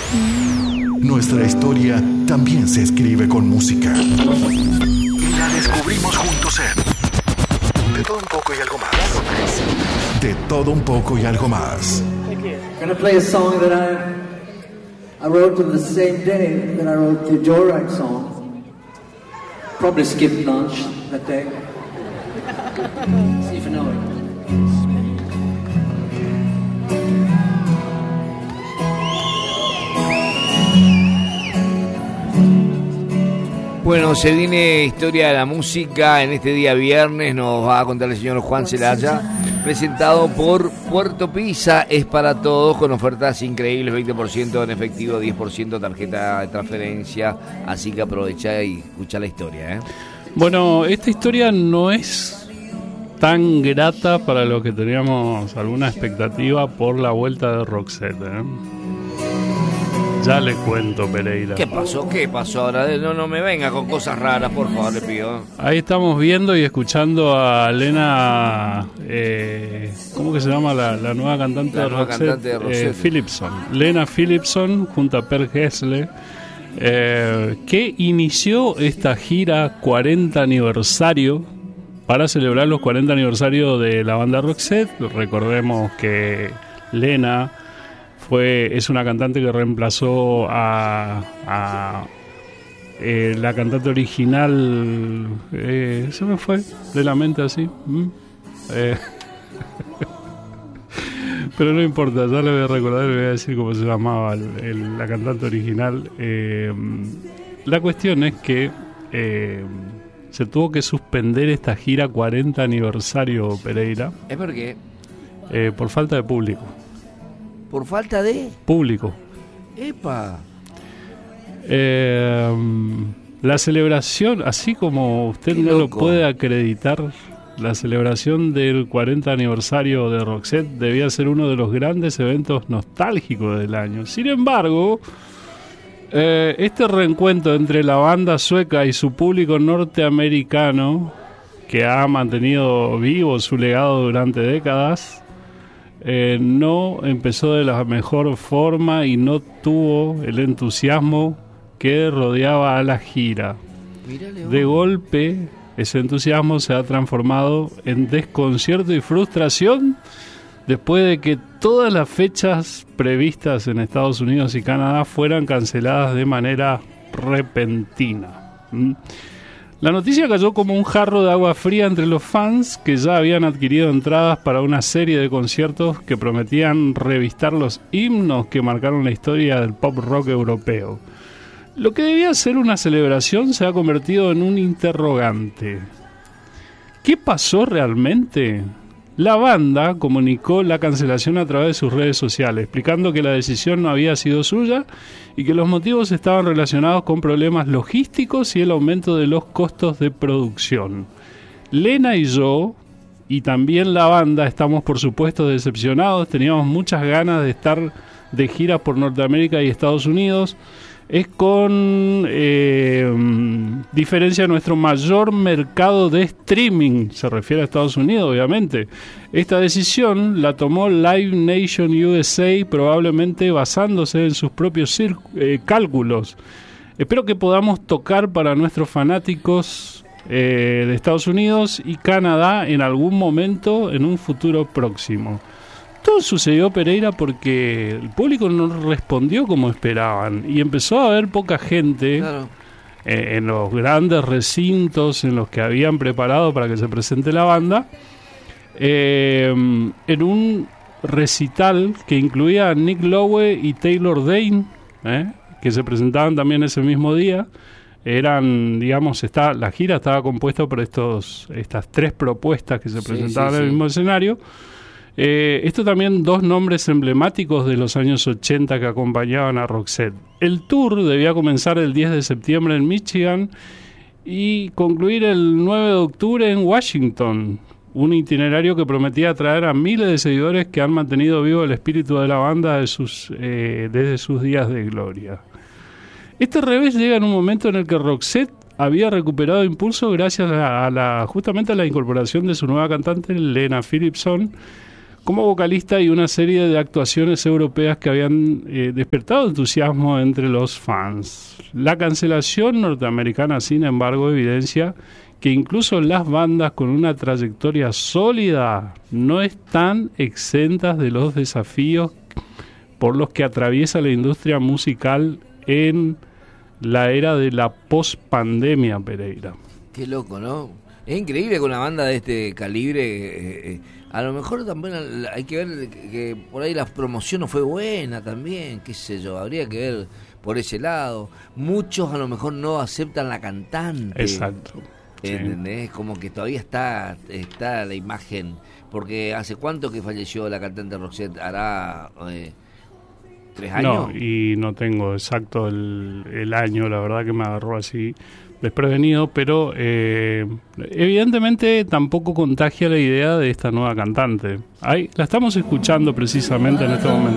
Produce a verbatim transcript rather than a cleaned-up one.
Nuestra historia también se escribe con música. Y la descubrimos juntos en De Todo Un Poco y Algo Más. De Todo Un Poco y Algo Más. I'm gonna play a song that I I wrote on the same day that I wrote the Joyride song. Probably skipped lunch that day. See if you know it. Bueno, se viene Historia de la Música en este día viernes, nos va a contar el señor Juan Celaya, presentado por Puerto Pizza, es para todos, con ofertas increíbles, veinte por ciento en efectivo, diez por ciento tarjeta de transferencia, así que aprovecha y escucha la historia, ¿eh? Bueno, esta historia no es tan grata para los que teníamos alguna expectativa por la vuelta de Roxette, ¿eh? Ya le cuento, Pereira. ¿Qué pasó? ¿Qué pasó ahora? No, no me venga con cosas raras, por favor, le pido. Ahí estamos viendo y escuchando a Lena, eh, ¿cómo que se llama la, la nueva cantante la de nueva Roxette? Cantante de Roxette. Eh, Philipson. Lena Philipson junto a Per Gessle, eh, que inició esta gira cuarenta aniversario para celebrar los cuarenta aniversarios de la banda Roxette. Recordemos que Lena Fue, es una cantante que reemplazó a, a eh, la cantante original, eh, se me fue de la mente así, ¿Mm? eh, pero no importa, ya le voy a recordar, le voy a decir cómo se llamaba el, el, la cantante original. Eh, la cuestión es que eh, se tuvo que suspender esta gira cuarenta aniversario, Pereira. ¿Es por qué? Eh, por falta de público. ¿Por falta de? Público. ¡Epa! Eh, la celebración, así como usted no lo puede acreditar, la celebración del cuarenta aniversario de Roxette debía ser uno de los grandes eventos nostálgicos del año. Sin embargo, eh, este reencuentro entre la banda sueca y su público norteamericano, que ha mantenido vivo su legado durante décadas, Eh, no empezó de la mejor forma y no tuvo el entusiasmo que rodeaba a la gira. De golpe, ese entusiasmo se ha transformado en desconcierto y frustración después de que todas las fechas previstas en Estados Unidos y Canadá fueran canceladas de manera repentina. ¿Mm? La noticia cayó como un jarro de agua fría entre los fans que ya habían adquirido entradas para una serie de conciertos que prometían revistar los himnos que marcaron la historia del pop rock europeo. Lo que debía ser una celebración se ha convertido en un interrogante. ¿Qué pasó realmente? La banda comunicó la cancelación a través de sus redes sociales, explicando que la decisión no había sido suya y que los motivos estaban relacionados con problemas logísticos y el aumento de los costos de producción. Lena y yo, y también la banda, estamos por supuesto decepcionados, teníamos muchas ganas de estar de gira por Norteamérica y Estados Unidos. Es con eh, diferencia nuestro mayor mercado de streaming, se refiere a Estados Unidos, obviamente. Esta decisión la tomó Live Nation U S A, probablemente basándose en sus propios cir- eh, cálculos. Espero que podamos tocar para nuestros fanáticos eh, de Estados Unidos y Canadá en algún momento en un futuro próximo. Todo sucedió, Pereira, porque el público no respondió como esperaban y empezó a haber poca gente, claro, eh, en los grandes recintos en los que habían preparado para que se presente la banda, eh, en un recital que incluía a Nick Lowe y Taylor Dayne, eh, que se presentaban también ese mismo día. Eran, digamos, está, la gira estaba compuesta por estos, estas tres propuestas que se sí, presentaban sí, en el sí. mismo escenario. Eh, esto también dos nombres emblemáticos de los años ochenta que acompañaban a Roxette. El tour debía comenzar el diez de septiembre en Michigan y concluir el nueve de octubre en Washington, un itinerario que prometía atraer a miles de seguidores que han mantenido vivo el espíritu de la banda de sus, eh, desde sus días de gloria. Este revés llega en un momento en el que Roxette había recuperado impulso gracias a la, a la justamente a la incorporación de su nueva cantante, Lena Philipson, como vocalista y una serie de actuaciones europeas que habían eh, despertado entusiasmo entre los fans. La cancelación norteamericana, sin embargo, evidencia que incluso las bandas con una trayectoria sólida no están exentas de los desafíos por los que atraviesa la industria musical en la era de la post-pandemia, Pereira. Qué loco, ¿no? Es increíble que una banda de este calibre, eh, eh, a lo mejor también hay que ver que, que por ahí la promoción no fue buena también, qué sé yo, habría que ver por ese lado. Muchos a lo mejor no aceptan la cantante. Exacto. ¿Entendés? Sí. Como que todavía está está la imagen, porque ¿hace cuánto que falleció la cantante Roxette? ¿Hará eh, tres años? No, y no tengo exacto el, el año, la verdad que me agarró así desprevenido, pero eh, evidentemente tampoco contagia la idea de esta nueva cantante. Ahí la estamos escuchando precisamente en este momento.